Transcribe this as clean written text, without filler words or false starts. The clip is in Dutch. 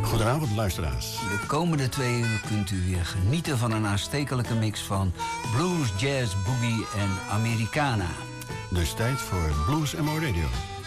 Goedenavond, luisteraars. De komende 2 uur kunt u weer genieten van een aanstekelijke mix van blues, jazz, boogie en Americana. Dus tijd voor Blues MO Radio.